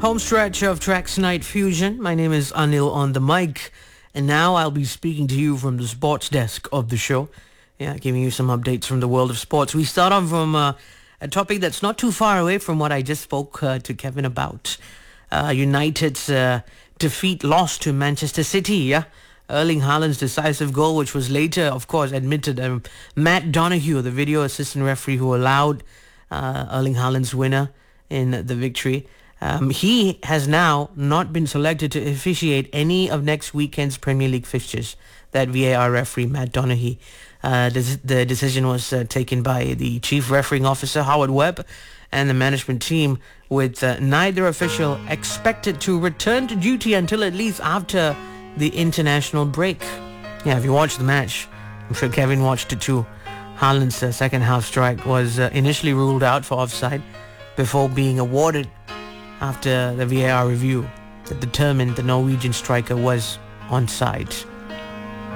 Home stretch of Tracks Night Fusion. My name is Anil on the mic, and now I'll be speaking to you from the sports desk of the show. Yeah, giving you some updates from the world of sports. We start off from a topic that's not too far away from what I just spoke to Kevin about. United's loss to Manchester City, yeah? Erling Haaland's decisive goal, which was later, of course, admitted. Matt Donoghue, the video assistant referee who allowed Erling Haaland's winner in the victory, he has now not been selected to officiate any of next weekend's Premier League fixtures. That VAR referee, Matt Donoghue. The decision was taken by the chief refereeing officer, Howard Webb, and the management team, with neither official expected to return to duty until at least after the international break. Yeah, if you watched the match, I'm sure Kevin watched it too. Haaland's second half strike was initially ruled out for offside before being awarded after the VAR review that determined the Norwegian striker was onside.